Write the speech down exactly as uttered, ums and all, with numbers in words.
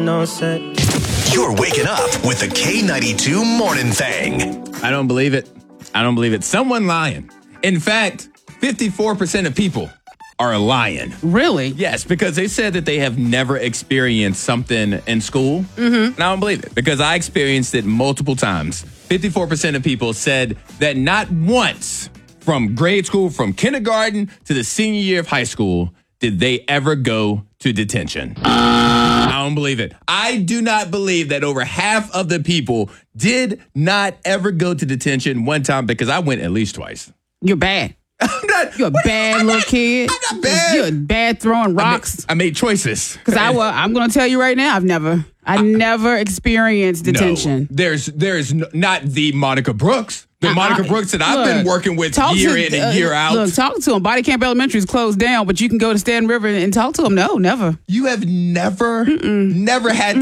no sense. You're waking up with the K ninety-two Morning Thing. I don't believe it. I don't believe it. Someone lying. In fact, fifty-four percent of people are lying. Really? Yes, because they said that they have never experienced something in school. Mm-hmm. And I don't believe it because I experienced it multiple times. fifty-four percent of people said that not once from grade school, from kindergarten to the senior year of high school, did they ever go to detention. I don't believe it. I do not believe that over half of the people did not ever go to detention one time because I went at least twice. You're bad. I'm not. You're a bad I'm little not, kid. I'm not bad. You're bad throwing rocks. I made, I made choices. Because I will. I'm going to tell you right now. I've never. I, I never experienced detention. No, there's there's n- not the Monica Brooks. The uh, Monica I, Brooks that I've look, been working with year to, in and uh, year out. Look, talk to him. Body Camp Elementary is closed down, but you can go to Stanton River and talk to him. No, never. You have never, Mm-mm. never had